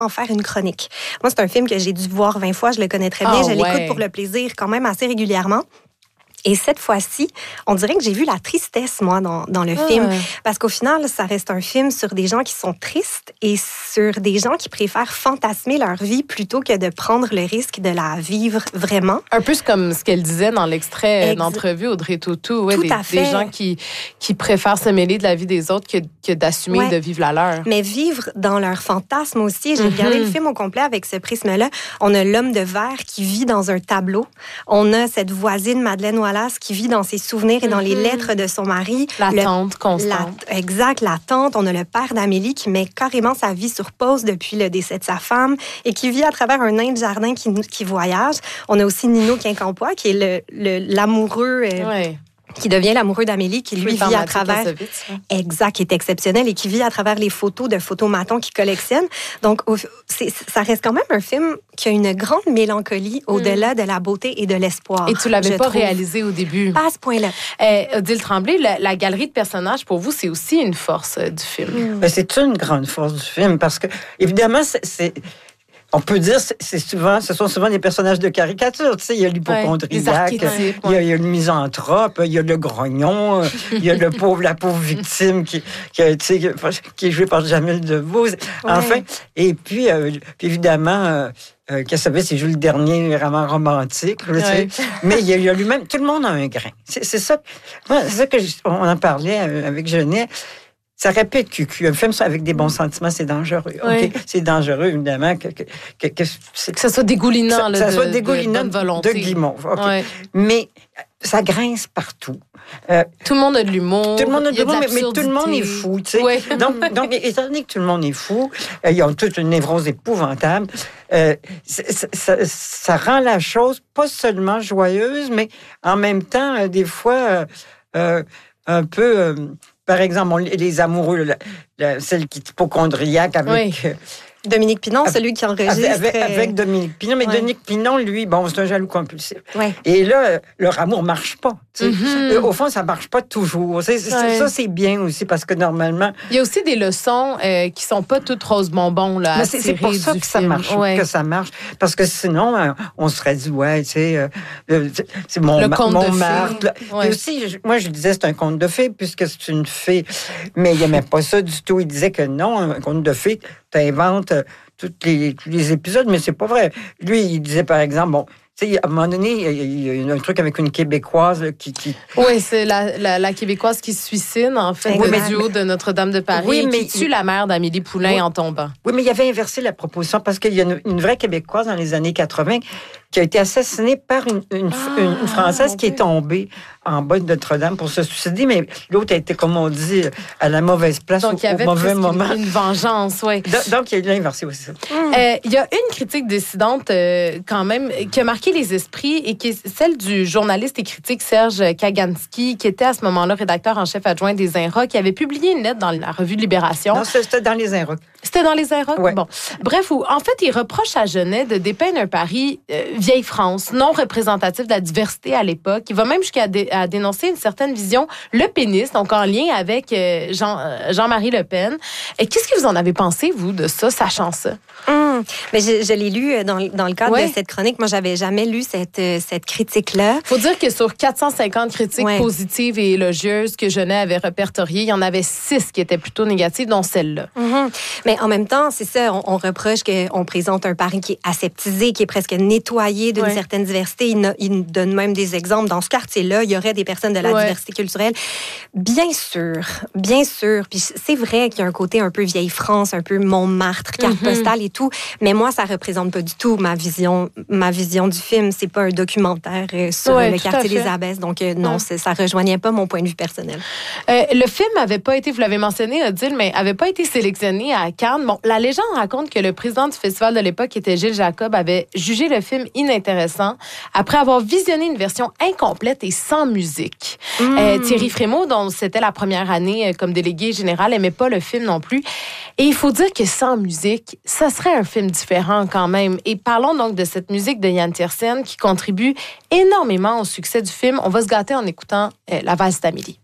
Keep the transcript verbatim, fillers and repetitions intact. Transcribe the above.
en faire une chronique. Moi, c'est un film que j'ai dû voir vingt fois, je le connais très bien, oh, je l'écoute ouais. pour le plaisir quand même assez régulièrement. Et cette fois-ci, on dirait que j'ai vu la tristesse, moi, dans, dans le ah. film. Parce qu'au final, ça reste un film sur des gens qui sont tristes et sur des gens qui préfèrent fantasmer leur vie plutôt que de prendre le risque de la vivre vraiment. Un peu comme ce qu'elle disait dans l'extrait Ex- d'entrevue, Audrey Tautou. Ouais, Tout des, à fait. des gens qui, qui préfèrent se mêler de la vie des autres que, que d'assumer Ouais. de vivre la leur. Mais vivre dans leur fantasme aussi. J'ai mm-hmm. regardé le film au complet avec ce prisme-là. On a l'homme de verre qui vit dans un tableau. On a cette voisine, Madeleine Wallace, qui vit dans ses souvenirs et dans mm-hmm. les lettres de son mari. La le, tante constante. La, exact, la tante. On a le père d'Amélie qui met carrément sa vie sur pause depuis le décès de sa femme et qui vit à travers un nain de jardin qui, qui voyage. On a aussi Nino Quincampoix, qui est le, le, l'amoureux... Euh, ouais. qui devient l'amoureux d'Amélie, qui lui vit à travers... Kassovitz, hein. Exact, qui est exceptionnel et qui vit à travers les photos de photomatons qu'il collectionne. Donc, c'est, ça reste quand même un film qui a une grande mélancolie au-delà mm. de la beauté et de l'espoir. Et tu l'avais pas trouve. réalisé au début. Pas à ce point-là. Euh, Odile Tremblay, la, la galerie de personnages, pour vous, c'est aussi une force euh, du film. Mm. Ben, c'est une grande force du film parce que, évidemment, c'est... c'est... On peut dire que c'est souvent, ce sont souvent des personnages de caricature. Tu sais, il y a l'hypocondriaque, ouais, il, y a, il y a le misanthrope, il y a le grognon, il y a le pauvre, la pauvre victime qui, qui, tu sais, qui est jouée par Jamil Debbouze. Ouais. Enfin, et puis, euh, puis évidemment... Euh, Euh, Kassovitz, il joue le dernier roman romantique. Là, ouais. Mais il y a, il y a lui-même... Tout le monde a un grain. C'est, c'est ça, moi, c'est ça que je, on en parlait avec Genet. Ça répète Q Q. Un film avec des bons sentiments, c'est dangereux. Oui. Okay? C'est dangereux, évidemment. Que, que, que, que, c'est, que ça soit dégoulinant. Ça, là, ça de, soit dégoulinant de, volonté. de guimauve. Okay? Ouais. Mais ça grince partout. Euh, tout le monde a de l'humour. Tout le monde a de l'humour, mais, mais tout le monde est fou. Tu sais. Ouais. donc, donc, étant donné que tout le monde est fou, euh, ils ont toute une névrose épouvantable, euh, ça, ça, ça rend la chose pas seulement joyeuse, mais en même temps, euh, des fois, euh, euh, un peu... Euh, par exemple, on, les amoureux, la, la, celle qui est hypocondriaque avec... Oui. Euh, Dominique Pinon, avec, celui qui enregistre... Avec, avec, avec Dominique Pinon. Mais ouais. Dominique Pinon, lui, bon, c'est un jaloux compulsif. Ouais. Et là, leur amour marche pas. Mm-hmm. Au fond, ça marche pas toujours. C'est, c'est, ouais. Ça, c'est bien aussi, parce que normalement... Il y a aussi des leçons euh, qui sont pas toutes rose bonbon, là, mais c'est, c'est pour ça que ça marche, ouais. que ça marche. Parce que sinon, euh, on serait dit, ouais, tu sais, euh, c'est mon, le ma, conte mon de marque. Ouais. Et aussi, je, moi, je disais, c'est un conte de fées, puisque c'est une fée. Mais il aimait pas ça du tout. Il disait que non, un conte de fées, t'inventes... Euh, Tous les, tous les épisodes, mais c'est pas vrai. Lui, il disait, par exemple, bon, tu sais, à un moment donné, il y a un truc avec une Québécoise là, qui, qui... Oui, c'est la, la, la Québécoise qui se suicide, en fait, oui, le duo de Notre-Dame de Paris, oui, mais, qui tue la mère d'Amélie Poulain oui, en tombant. Oui, mais il avait inversé la proposition, parce qu'il y a une, une vraie Québécoise dans les années quatre-vingts qui a été assassinée par une, une, ah, une, une Française qui est tombée en bas de Notre-Dame pour se suicider, mais l'autre a été, comme on dit, à la mauvaise place donc, au, au mauvais moment. Une vengeance, oui. Donc, donc, il y a eu l'inversé aussi. Il mm. euh, y a une critique dissidente, euh, quand même, qui a marqué les esprits et qui est celle du journaliste et critique Serge Kaganski, qui était à ce moment-là rédacteur en chef adjoint des Inrocks, qui avait publié une lettre dans la revue de Libération. Non, c'était dans les Inrocks. C'était dans les Inrocks? Ouais. Bon. Bref, où, en fait, il reproche à Genet de dépeindre un Paris euh, vieille France, non représentatif de la diversité à l'époque. Il va même jusqu'à dé- à dénoncer une certaine vision le péniste, donc en lien avec euh, Jean, euh, Jean-Marie Le Pen. Et qu'est-ce que vous en avez pensé, vous, de ça, sachant ça? Mmh. Mais je, je l'ai lu dans, dans le cadre ouais. de cette chronique. Moi, j'avais jamais lu cette, cette critique-là. Il faut dire que sur quatre cent cinquante critiques ouais. positives et élogieuses que Genet avait répertoriées, il y en avait six qui étaient plutôt négatives, dont celle-là. Mmh. Mais en même temps, c'est ça, on, on reproche qu'on présente un Paris qui est aseptisé, qui est presque nettoyé d'une ouais. certaine diversité. Il, no, il donne même des exemples. Dans ce quartier-là, il y aurait des personnes de la ouais. diversité culturelle. Bien sûr, bien sûr. Puis c'est vrai qu'il y a un côté un peu vieille France, un peu Montmartre, carte mmh. postale et tout. Mais moi, ça représente pas du tout ma vision, ma vision du film. C'est pas un documentaire sur ouais, le quartier des Abbesses. Donc euh, non, ouais. ça rejoignait pas mon point de vue personnel. Euh, le film avait pas été, vous l'avez mentionné, Odile, mais avait pas été sélectionné à Cannes. Bon, la légende raconte que le président du festival de l'époque, qui était Gilles Jacob, avait jugé le film inintéressant après avoir visionné une version incomplète et sans musique. Mmh. Euh, Thierry Frémaux, dont c'était la première année comme délégué général, aimait pas le film non plus. Et il faut dire que sans musique, ça serait un film différent quand même. Et parlons donc de cette musique de Yann Tiersen qui contribue énormément au succès du film. On va se gâter en écoutant euh, La valse d'Amélie.